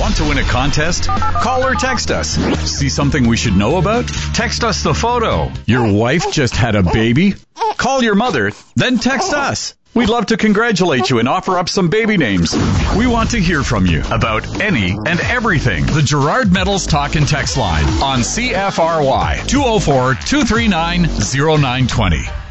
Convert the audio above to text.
Want to win a contest? Call or text us. See something we should know about? Text us the photo. Your wife just had a baby? Call your mother, then text us. We'd love to congratulate you and offer up some baby names. We want to hear from you about any and everything. The Gerard Metals Talk and Text Line on CFRY 204-239-0920.